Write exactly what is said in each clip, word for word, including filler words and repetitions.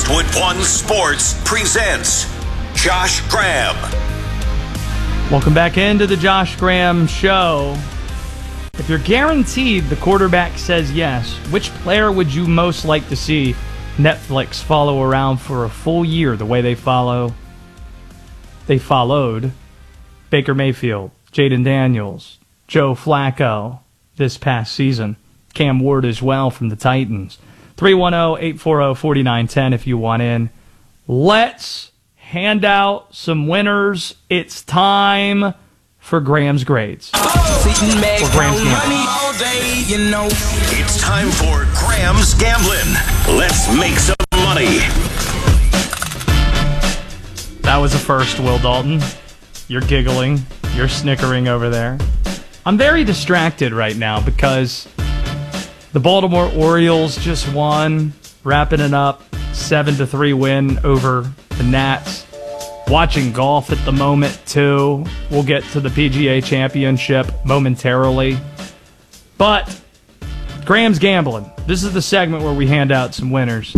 point one Sports presents Josh Graham. Welcome back into the Josh Graham Show. If you're guaranteed the quarterback says yes, which player would you most like to see Netflix follow around for a full year the way they follow, they followed Baker Mayfield, Jaden Daniels, Joe Flacco this past season, Cam Ward as well from the Titans. three one zero, eight four zero, four nine one zero if you want in. Let's hand out some winners. It's time for Graham's grades. Oh, or Graham's gambling. It's time for Graham's gambling. Let's make some money. That was a first, Will Dalton. You're giggling. You're snickering over there. I'm very distracted right now because the Baltimore Orioles just won, wrapping it up, seven to three win over the Nats. Watching golf at the moment, too. We'll get to the P G A Championship momentarily. But Graham's gambling. This is the segment where we hand out some winners.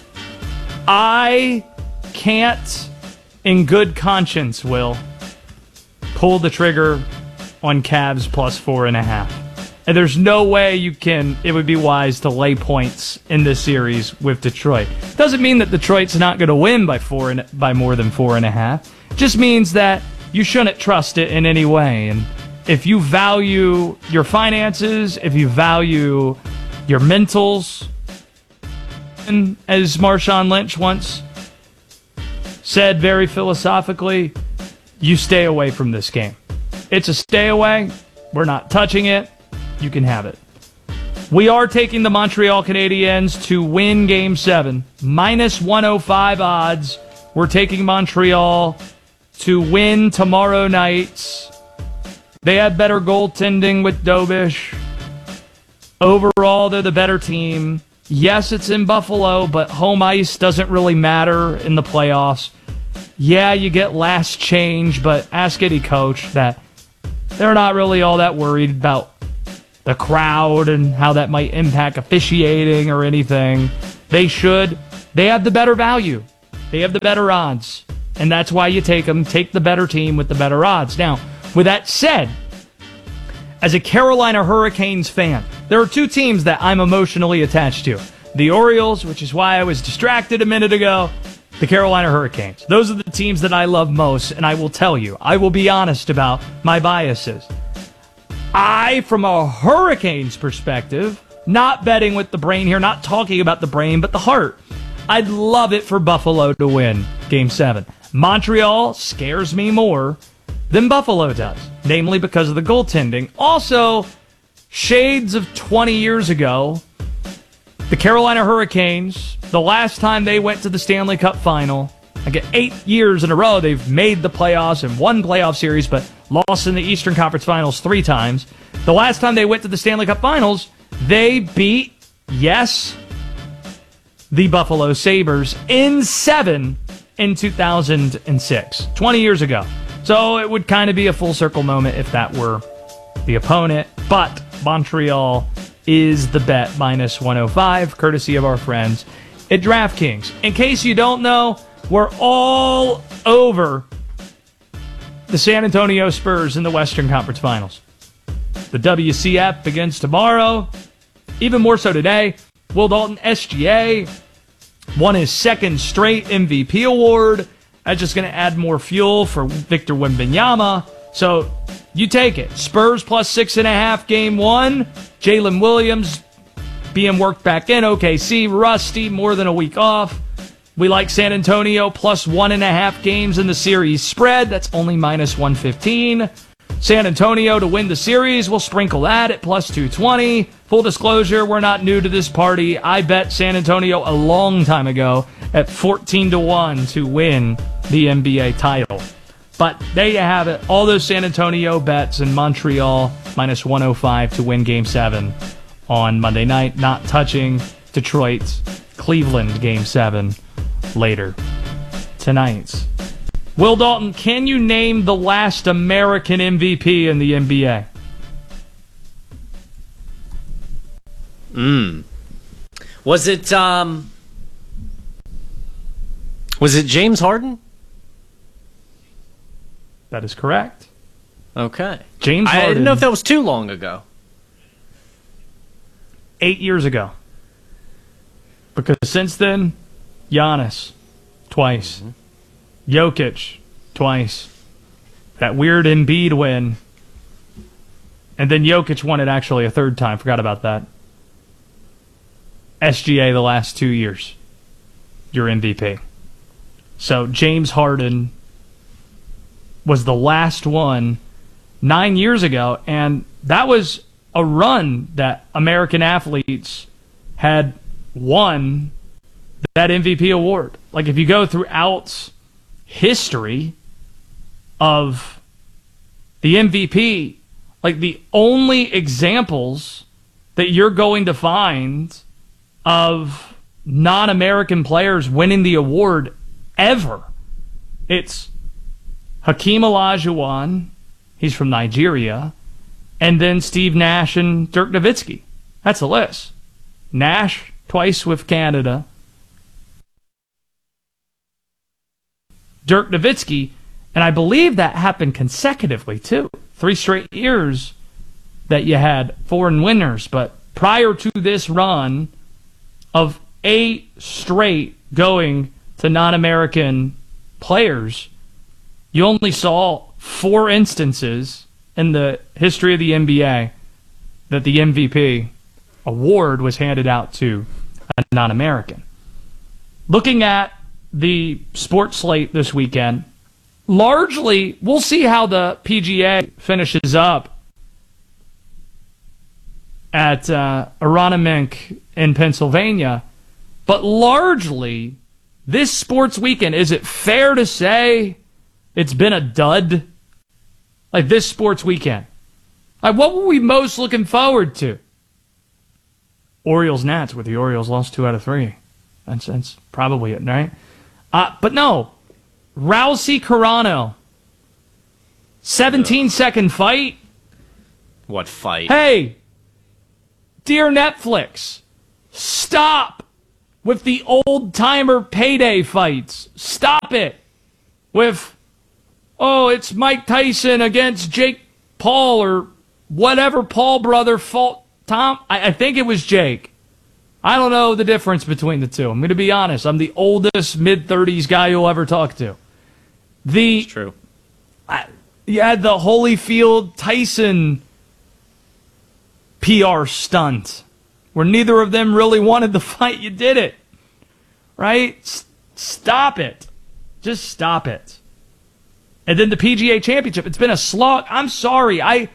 I can't, in good conscience, Will, pull the trigger on Cavs plus four and a half. And there's no way you can, it would be wise to lay points in this series with Detroit. Doesn't mean that Detroit's not going to win by four and by more than four and a half. Just means that you shouldn't trust it in any way. And if you value your finances, if you value your mentals, and as Marshawn Lynch once said very philosophically, you stay away from this game. It's a stay away. We're not touching it. You can have it. We are taking the Montreal Canadiens to win Game seven. minus one oh five odds. We're taking Montreal to win tomorrow night. They have better goaltending with Dobish. Overall, they're the better team. Yes, it's in Buffalo, but home ice doesn't really matter in the playoffs. Yeah, you get last change, but ask any coach that they're not really all that worried about the crowd and how that might impact officiating or anything. They should. They have the better value. They have the better odds. And that's why you take them. Take the better team with the better odds. Now, with that said, as a Carolina Hurricanes fan, there are two teams that I'm emotionally attached to. The Orioles, which is why I was distracted a minute ago. The Carolina Hurricanes. Those are the teams that I love most, and I will tell you, I will be honest about my biases. I, from a Hurricanes perspective, not betting with the brain here, not talking about the brain, but the heart. I'd love it for Buffalo to win Game seven. Montreal scares me more than Buffalo does, namely because of the goaltending. Also, shades of twenty years ago, the Carolina Hurricanes, the last time they went to the Stanley Cup Final, like eight years in a row, they've made the playoffs and won playoff series, but lost in the Eastern Conference Finals three times. The last time they went to the Stanley Cup Finals, they beat, yes, the Buffalo Sabres in seven in two thousand six, twenty years ago. So it would kind of be a full circle moment if that were the opponent. But Montreal is the bet, minus one oh five, courtesy of our friends at DraftKings. In case you don't know, we're all over the San Antonio Spurs in the Western Conference Finals. The W C F begins tomorrow. Even more so today. Will Dalton, S G A, won his second straight M V P award. That's just going to add more fuel for Victor Wembanyama. So you take it. Spurs plus six and a half game one. Jalen Williams being worked back in. O K C, rusty, more than a week off. We like San Antonio plus one and a half games in the series spread. That's only minus one fifteen. San Antonio to win the series. We'll sprinkle that at plus two twenty. Full disclosure, we're not new to this party. I bet San Antonio a long time ago at fourteen to one to win the N B A title. But there you have it. All those San Antonio bets in Montreal minus one oh five to win Game seven on Monday night. Not touching Detroit's Cleveland Game seven later tonight. Will Dalton, can you name the last American M V P in the N B A? Mm. Was it, um... Was it James Harden? That is correct. Okay. James Harden. I didn't know if that was too long ago. Eight years ago. Because since then, Giannis, twice. Mm-hmm. Jokic, twice. That weird Embiid win. And then Jokic won it actually a third time. Forgot about that. S G A the last two years. Your M V P. So James Harden was the last one nine years ago, and that was a run that American athletes had won that M V P award. Like, if you go throughout history of the M V P, like, the only examples that you're going to find of non-American players winning the award ever, it's Hakeem Olajuwon, he's from Nigeria, and then Steve Nash and Dirk Nowitzki. That's the list. Nash, twice with Canada. Dirk Nowitzki, and I believe that happened consecutively, too. Three straight years that you had foreign winners, but prior to this run of eight straight going to non-American players, you only saw four instances in the history of the N B A that the M V P award was handed out to a non-American. Looking at the sports slate this weekend, largely, we'll see how the P G A finishes up at uh, Aronimink in Pennsylvania, but largely, this sports weekend, is it fair to say it's been a dud? Like, this sports weekend. Like, what were we most looking forward to? Orioles Nats, where the Orioles lost two out of three. That's, that's probably it, right? Uh, but no. Rousey Carano. seventeen-second fight. What fight? Hey, dear Netflix, stop with the old-timer payday fights. Stop it with, oh, it's Mike Tyson against Jake Paul or whatever Paul brother fought Tom. I, I think it was Jake. I don't know the difference between the two. I'm going to be honest. I'm the oldest mid-thirties guy you'll ever talk to. The, it's true. I, you had the Holyfield Tyson P R stunt where neither of them really wanted the fight. You did it. Right? S- stop it. Just stop it. And then the P G A Championship. It's been a slog. I'm sorry. I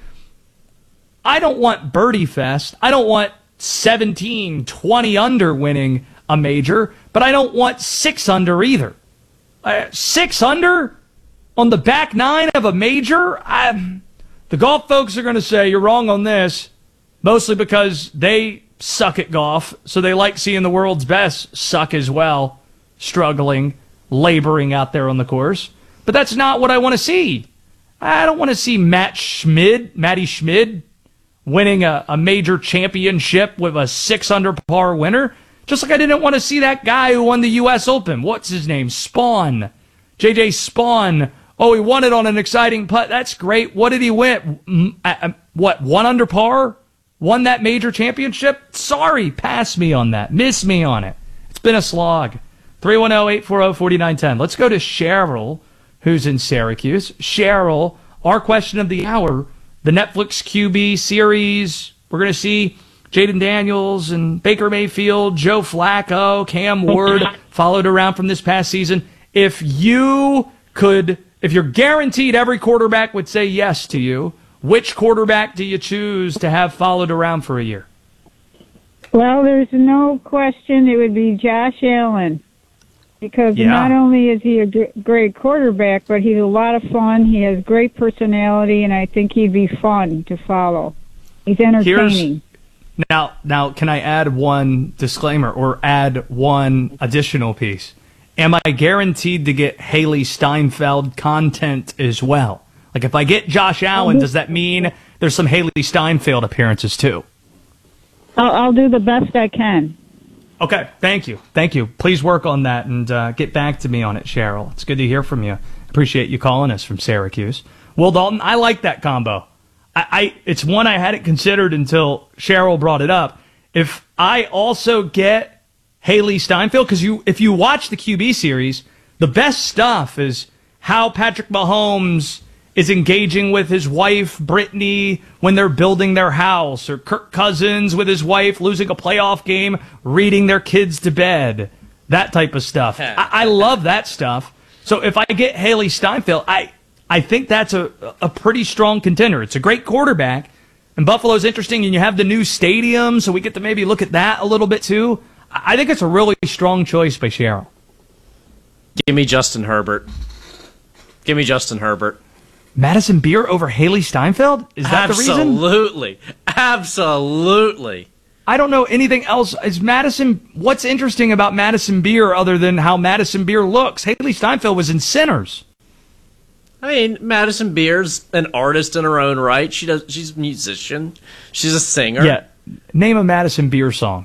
I don't want Birdie Fest. I don't want seventeen, twenty under winning a major, but I don't want six under either. Uh, six under on the back nine of a major? I, the golf folks are going to say you're wrong on this, mostly because they suck at golf, so they like seeing the world's best suck as well, struggling, laboring out there on the course. But that's not what I want to see. I don't want to see Matt Schmid, Matty Schmid, winning a, a major championship with a six under par winner. Just like I didn't want to see that guy who won the U S Open. What's his name? Spawn. J J Spawn. Oh, he won it on an exciting putt. That's great. What did he win? What, one under par? Won that major championship? Sorry, pass me on that. Miss me on it. It's been a slog. three one zero, eight four zero, four nine one zero. Let's go to Cheryl, who's in Syracuse. Cheryl, our question of the hour, the Netflix Q B series. We're going to see Jaden Daniels and Baker Mayfield, Joe Flacco, Cam Ward followed around from this past season. If you could, if you're guaranteed every quarterback would say yes to you, which quarterback do you choose to have followed around for a year? Well, there's no question it would be Josh Allen. Because yeah. not only is he a g- great quarterback, but he's a lot of fun. He has great personality, and I think he'd be fun to follow. He's entertaining. Here's, now, now, can I add one disclaimer or add one additional piece? Am I guaranteed to get Haley Steinfeld content as well? Like, if I get Josh Allen, does that mean there's some Haley Steinfeld appearances too? I'll, I'll do the best I can. Okay, thank you. Thank you. Please work on that and uh, get back to me on it, Cheryl. It's good to hear from you. Appreciate you calling us from Syracuse. Will Dalton, I like that combo. I, I It's one I hadn't considered until Cheryl brought it up. If I also get Haley Steinfeld, because you, if you watch the Q B series, the best stuff is how Patrick Mahomes is engaging with his wife, Brittany, when they're building their house, or Kirk Cousins with his wife losing a playoff game, reading their kids to bed, that type of stuff. I, I love that stuff. So if I get Haley Steinfeld, I I think that's a, a pretty strong contender. It's a great quarterback, and Buffalo's interesting, and you have the new stadium, so we get to maybe look at that a little bit too. I think it's a really strong choice by Cheryl. Give me Justin Herbert. Give me Justin Herbert. Madison Beer over Haley Steinfeld? Is that Absolutely. the reason? Absolutely. Absolutely. I don't know anything else. Is Madison, what's interesting about Madison Beer other than how Madison Beer looks? Haley Steinfeld was in Sinners. I mean, Madison Beer's an artist in her own right. She does. She's a musician. She's a singer. Yeah. Name a Madison Beer song.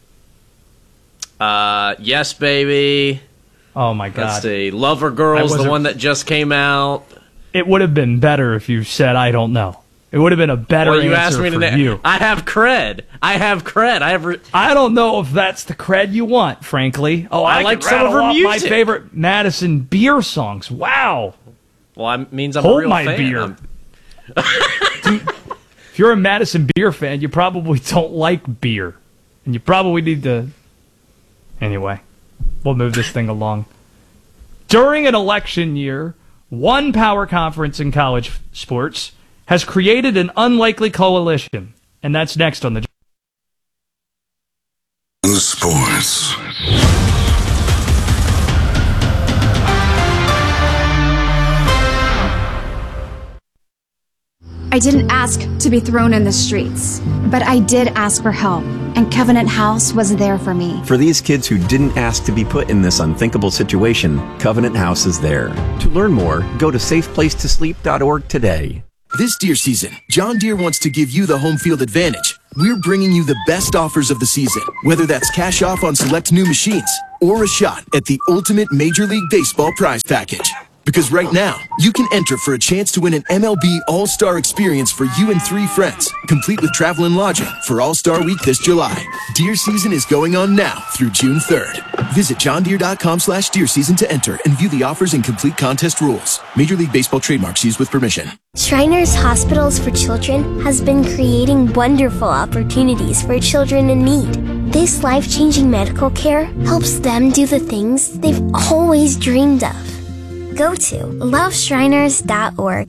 Uh, Yes, Baby. Oh, my God. Let's see. Lover Girls, the one that just came out. It would have been better if you said, I don't know. It would have been a better well, you answer asked me for to you. I have cred. I have cred. I have. Re- I don't know if that's the cred you want, frankly. Oh, I, I like could some of rattle her off music. My favorite Madison Beer songs. Wow. Well, that means I'm Hold a real my fan. beer. Dude, if you're a Madison Beer fan, you probably don't like beer. And you probably need to... Anyway, we'll move this thing along. During an election year, one power conference in college sports has created an unlikely coalition. And that's next on the... Sports. I didn't ask to be thrown in the streets, but I did ask for help, and Covenant House was there for me. For these kids who didn't ask to be put in this unthinkable situation, Covenant House is there. To learn more, go to safe place to sleep dot org today. This deer season, John Deere wants to give you the home field advantage. We're bringing you the best offers of the season, whether that's cash off on select new machines or a shot at the ultimate Major League Baseball prize package. Because right now, you can enter for a chance to win an M L B All-Star experience for you and three friends, complete with travel and lodging for All-Star Week this July. Deer season is going on now through June third. Visit johndeere.com slash deer season to enter and view the offers and complete contest rules. Major League Baseball trademarks used with permission. Shriners Hospitals for Children has been creating wonderful opportunities for children in need. This life-changing medical care helps them do the things they've always dreamed of. Go to love shriners dot org.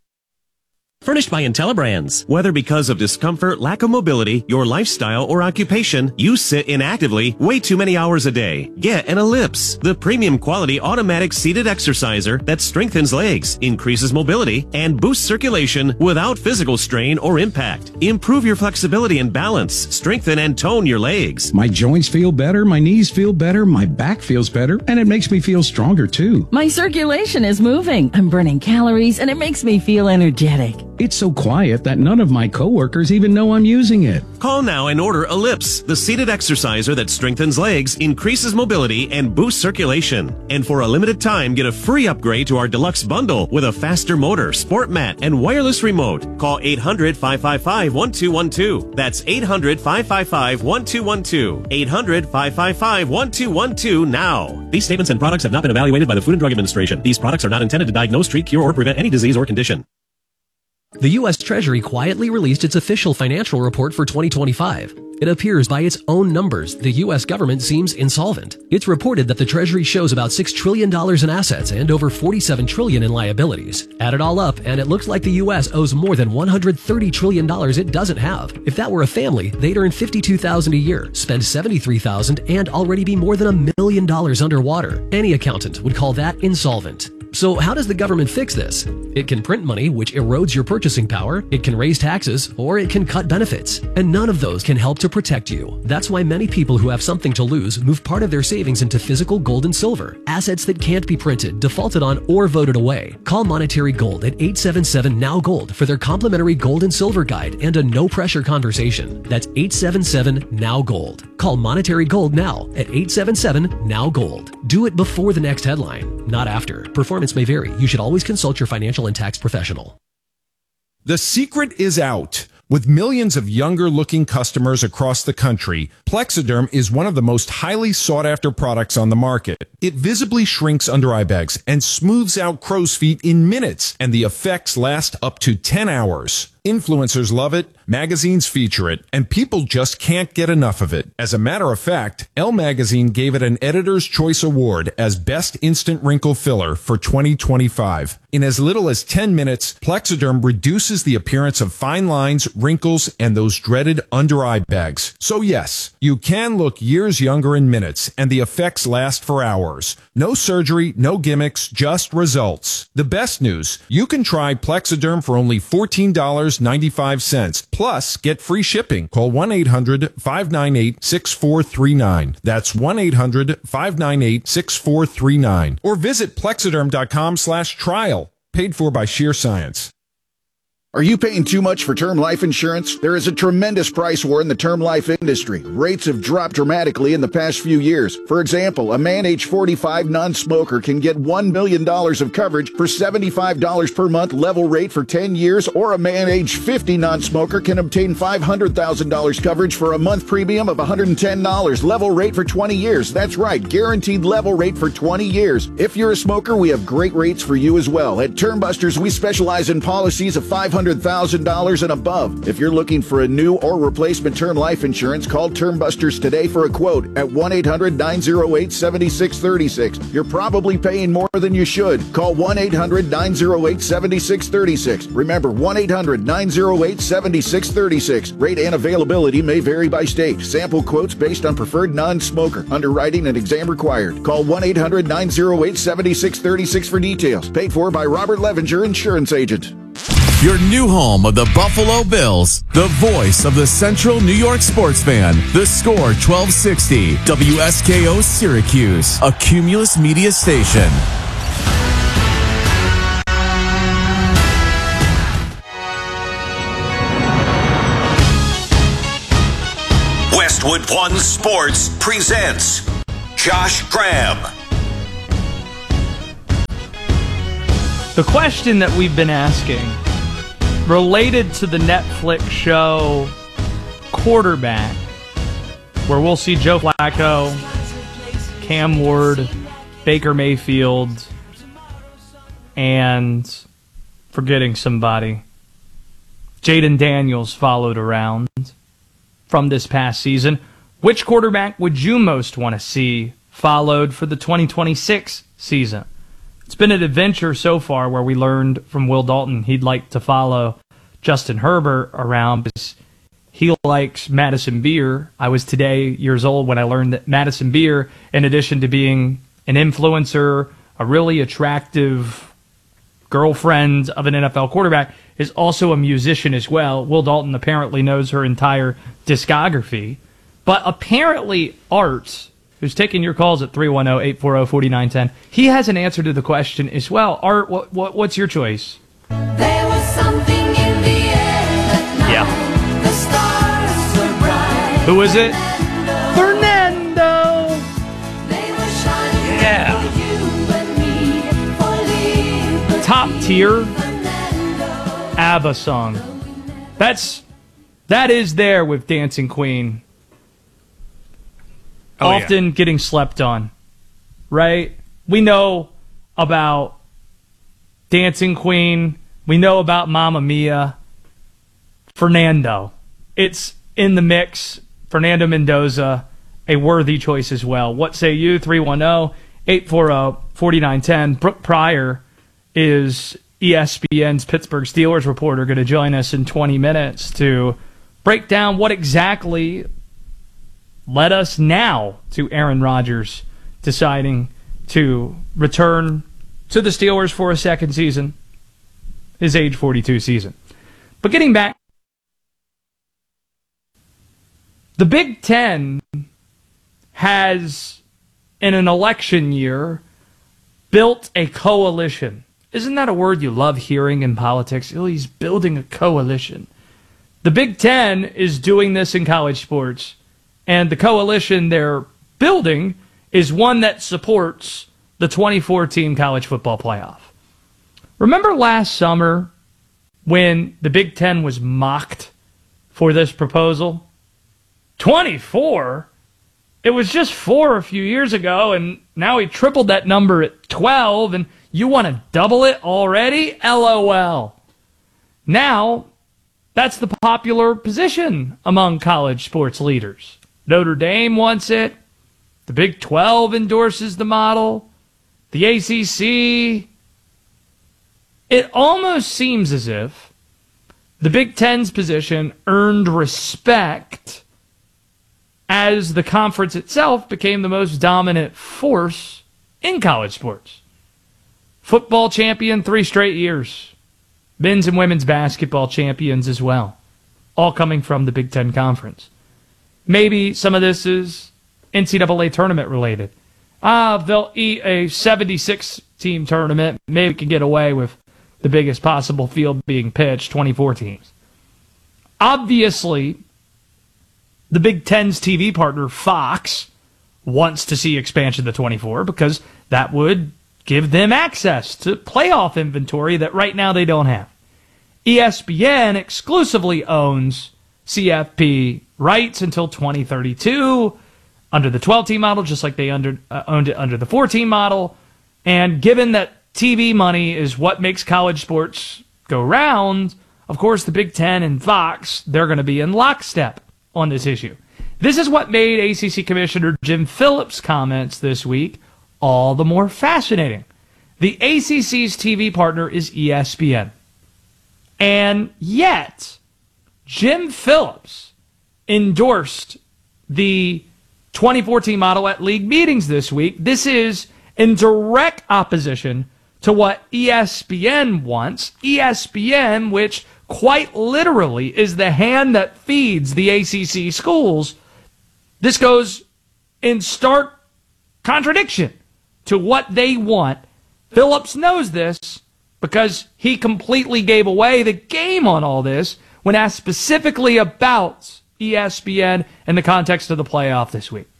Furnished by IntelliBrands. Whether because of discomfort, lack of mobility, your lifestyle, or occupation, you sit inactively way too many hours a day. Get an Ellipse, the premium quality automatic seated exerciser that strengthens legs, increases mobility, and boosts circulation without physical strain or impact. Improve your flexibility and balance, strengthen and tone your legs. My joints feel better, my knees feel better, my back feels better, and it makes me feel stronger too. My circulation is moving. I'm burning calories, and it makes me feel energetic. It's so quiet that none of my coworkers even know I'm using it. Call now and order Ellipse, the seated exerciser that strengthens legs, increases mobility, and boosts circulation. And for a limited time, get a free upgrade to our deluxe bundle with a faster motor, sport mat, and wireless remote. Call eight hundred, five five five, one two one two. That's eight hundred, five five five, one two one two. eight hundred, five five five, one two one two now. These statements and products have not been evaluated by the Food and Drug Administration. These products are not intended to diagnose, treat, cure, or prevent any disease or condition. The U S Treasury quietly released its official financial report for twenty twenty-five. It appears by its own numbers, the U S government seems insolvent. It's reported that the Treasury shows about six trillion dollars in assets and over forty-seven trillion dollars in liabilities. Add it all up, and it looks like the U S owes more than one hundred thirty trillion dollars it doesn't have. If that were a family, they'd earn fifty-two thousand dollars a year, spend seventy-three thousand dollars, and already be more than a million dollars underwater. Any accountant would call that insolvent. So how does the government fix this? It can print money, which erodes your purchasing power. It can raise taxes, or it can cut benefits. And none of those can help to protect you. That's why many people who have something to lose move part of their savings into physical gold and silver, assets that can't be printed, defaulted on, or voted away. Call Monetary Gold at eight seven seven N O W Gold for their complimentary gold and silver guide and a no-pressure conversation. That's eight seven seven N O W Gold. Call Monetary Gold now at eight seven seven N O W Gold. Do it before the next headline, not after. Performance may vary. You should always consult your financial and tax professional. The secret is out. With millions of younger-looking customers across the country, Plexiderm is one of the most highly sought-after products on the market. It visibly shrinks under-eye bags and smooths out crow's feet in minutes, and the effects last up to ten hours. Influencers love it, magazines feature it, and people just can't get enough of it. As a matter of fact, Elle Magazine gave it an Editor's Choice Award as Best Instant Wrinkle Filler for twenty twenty-five. In as little as ten minutes, Plexiderm reduces the appearance of fine lines, wrinkles, and those dreaded under-eye bags. So yes, you can look years younger in minutes, and the effects last for hours. No surgery, no gimmicks, just results. The best news, you can try Plexiderm for only fourteen dollars and ninety-five cents. Plus, get free shipping. Call one eight hundred five nine eight six four three nine. That's one eight hundred five nine eight six four three nine. Or visit plexiderm.com slash trial. Paid for by Sheer Science. Are you paying too much for term life insurance? There is a tremendous price war in the term life industry. Rates have dropped dramatically in the past few years. For example, a man age forty-five non-smoker can get one million dollars of coverage for seventy-five dollars per month level rate for ten years, or a man age fifty non-smoker can obtain five hundred thousand dollars coverage for a month premium of one hundred ten dollars level rate for twenty years. That's right, guaranteed level rate for twenty years. If you're a smoker, we have great rates for you as well. At Term Busters, we specialize in policies of five hundred thousand dollars and above. If you're looking for a new or replacement term life insurance, call Term Busters today for a quote at one eight hundred nine oh eight seven six three six. You're probably paying more than you should. Call one eight hundred nine oh eight seven six three six. Remember, one eight hundred nine oh eight seven six three six. Rate and availability may vary by state. Sample quotes based on preferred non-smoker. Underwriting and exam required. Call one eight hundred nine oh eight seven six three six for details. Paid for by Robert Levenger, Insurance Agent. Your new home of the Buffalo Bills, the voice of the Central New York sports fan, the Score twelve sixty, W S K O Syracuse, a Cumulus Media station. Westwood One Sports presents Josh Graham. The question that we've been asking, related to the Netflix show Quarterback, where we'll see Joe Flacco, Cam Ward, Baker Mayfield, and forgetting somebody, Jaden Daniels followed around from this past season. Which quarterback would you most want to see followed for the twenty twenty-six season? It's been an adventure so far where we learned from Will Dalton he'd like to follow Justin Herbert around because he likes Madison Beer. I was today years old when I learned that Madison Beer, in addition to being an influencer, a really attractive girlfriend of an N F L quarterback, is also a musician as well. Will Dalton apparently knows her entire discography. But apparently Art, who's taking your calls at three one zero, eight four zero, four nine one zero, he has an answer to the question as well. Art, what, what what's your choice? There was something in the air that night. Yeah. The stars were bright. Who is it? Fernando. They were shining Yeah. for you and me, for liberty. Top tier ABBA song. That's that is there with Dancing Queen. Oh, Often yeah. getting slept on, right? We know about Dancing Queen. We know about Mamma Mia. Fernando. It's in the mix. Fernando Mendoza, a worthy choice as well. What say you? three one zero, eight four zero, four nine one zero. Brooke Pryor is E S P N's Pittsburgh Steelers reporter, going to join us in twenty minutes to break down what exactly led us now to Aaron Rodgers deciding to return to the Steelers for a second season. his age forty-two season. But getting back, the Big Ten has, in an election year, built a coalition. Isn't that a word you love hearing in politics? Oh, he's building a coalition. The Big Ten is doing this in college sports, and the coalition they're building is one that supports the twenty fourteen college football playoff. Remember last summer when the Big Ten was mocked for this proposal? twenty-four? It was just four a few years ago, and now he tripled that number at twelve, and you want to double it already? LOL. Now, that's the popular position among college sports leaders. Notre Dame wants it. The Big twelve endorses the model. The A C C. It almost seems as if the Big Ten's position earned respect as the conference itself became the most dominant force in college sports. Football champion three straight years. Men's and women's basketball champions as well. All coming from the Big Ten Conference. Maybe some of this is N C double A tournament related. Ah, they'll eat a seventy-six team tournament. Maybe we can get away with the biggest possible field being pitched, twenty-four teams. Obviously, the Big Ten's T V partner, Fox, wants to see expansion to twenty-four because that would give them access to playoff inventory that right now they don't have. E S P N exclusively owns C F P rights until twenty thirty-two under the twelve-team model, just like they under, uh, owned it under the four-team model. And given that T V money is what makes college sports go round, of course the Big Ten and Fox, they're going to be in lockstep on this issue. This is what made A C C Commissioner Jim Phillips' comments this week all the more fascinating. The A C C's T V partner is E S P N. And yet, Jim Phillips endorsed the twenty fourteen model at league meetings this week. This is in direct opposition to what E S P N wants. E S P N, which quite literally is the hand that feeds the A C C schools. This goes in stark contradiction to what they want. Phillips knows this because he completely gave away the game on all this when asked specifically about E S P N in the context of the playoff this week.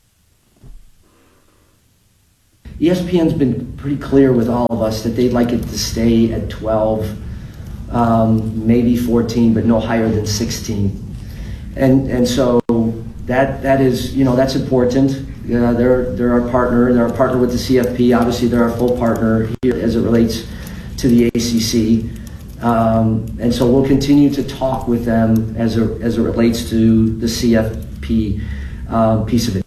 E S P N's been pretty clear with all of us that they'd like it to stay at twelve, um, maybe fourteen, but no higher than sixteen. And and so that that is, you know, that's important. Uh, they're they're our partner. They're our partner with the C F P. Obviously, they're our full partner here as it relates to the A C C. Um, and so we'll continue to talk with them as a, as it relates to the C F P um, piece of it.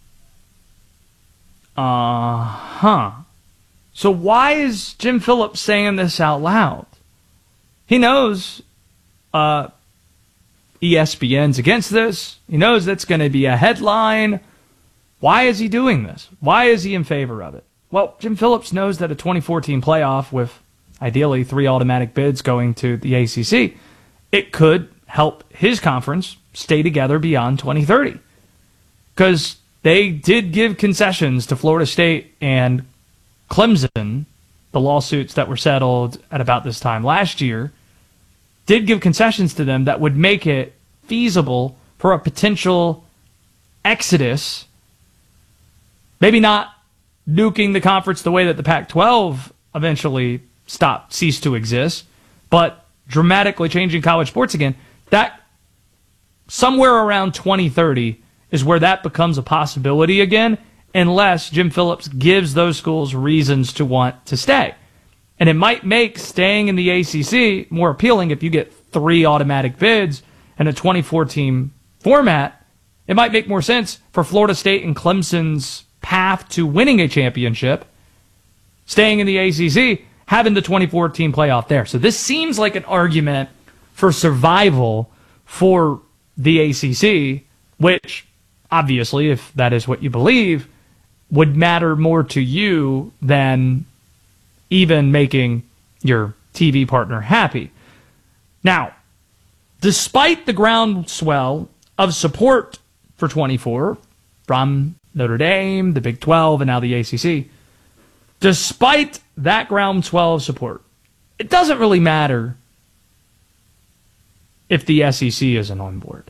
Uh-huh. So why is Jim Phillips saying this out loud? He knows uh, E S P N's against this. He knows that's going to be a headline. Why is he doing this? Why is he in favor of it? Well, Jim Phillips knows that a twenty fourteen playoff with ideally three automatic bids going to the A C C, it could help his conference stay together beyond twenty thirty. Because they did give concessions to Florida State and Clemson, the lawsuits that were settled at about this time last year, did give concessions to them that would make it feasible for a potential exodus. Maybe not nuking the conference the way that the Pac twelve eventually stopped, ceased to exist, but dramatically changing college sports again. That somewhere around twenty thirty is where that becomes a possibility again, unless Jim Phillips gives those schools reasons to want to stay. And it might make staying in the A C C more appealing if you get three automatic bids and a twenty-four team format. It might make more sense for Florida State and Clemson's path to winning a championship, staying in the A C C, having the twenty-four team playoff there. So this seems like an argument for survival for the A C C, which obviously, if that is what you believe, would matter more to you than even making your T V partner happy. Now, despite the groundswell of support for twenty-four from Notre Dame, the Big twelve, and now the A C C, despite that groundswell of support, it doesn't really matter if the S E C isn't on board.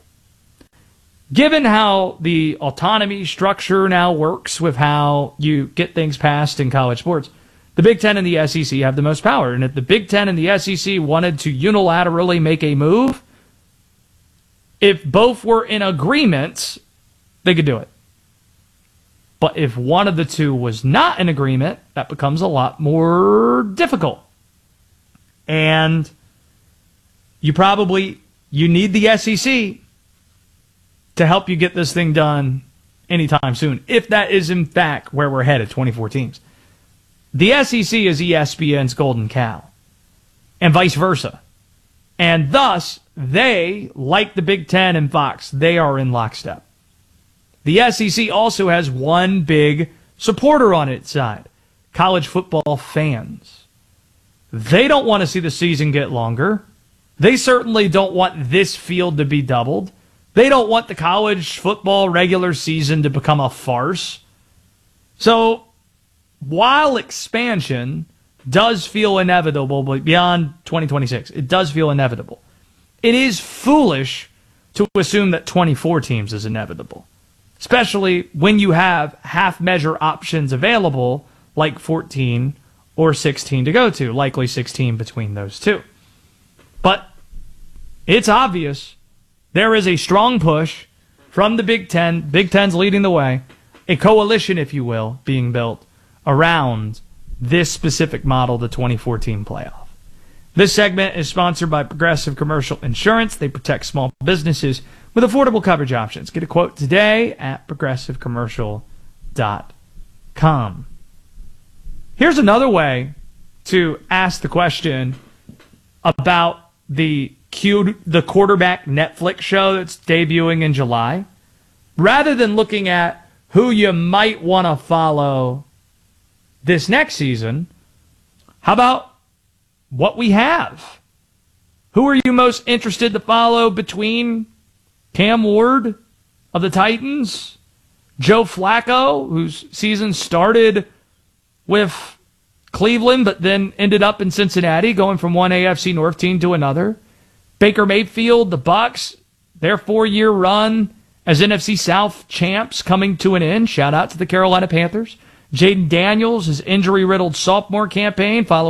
Given how the autonomy structure now works with how you get things passed in college sports, the Big Ten and the S E C have the most power. And if the Big Ten and the S E C wanted to unilaterally make a move, if both were in agreement, they could do it. But if one of the two was not in agreement, that becomes a lot more difficult. And you probably, you need the S E C to help you get this thing done anytime soon, if that is in fact where we're headed, twenty-four teams. The S E C is E S P N's golden cow, and vice versa. And thus, they, like the Big Ten and Fox, they are in lockstep. The S E C also has one big supporter on its side, college football fans. They don't want to see the season get longer. They certainly don't want this field to be doubled. They don't want the college football regular season to become a farce. So, while expansion does feel inevitable beyond twenty twenty-six, it does feel inevitable, it is foolish to assume that twenty-four teams is inevitable, especially when you have half-measure options available like fourteen or sixteen to go to, likely sixteen between those two. But it's obvious there is a strong push from the Big Ten, Big Ten's leading the way, a coalition, if you will, being built around this specific model, the twenty-four team playoff. This segment is sponsored by Progressive Commercial Insurance. They protect small businesses with affordable coverage options. Get a quote today at progressive commercial dot com. Here's another way to ask the question about the Q, the quarterback Netflix show that's debuting in July. Rather than looking at who you might want to follow this next season, how about what we have? Who are you most interested to follow between Cam Ward of the Titans, Joe Flacco, whose season started with Cleveland but then ended up in Cincinnati, going from one A F C North team to another, Baker Mayfield, the Bucs, their four-year run as N F C South champs coming to an end. Shout out to the Carolina Panthers. Jaden Daniels, his injury-riddled sophomore campaign following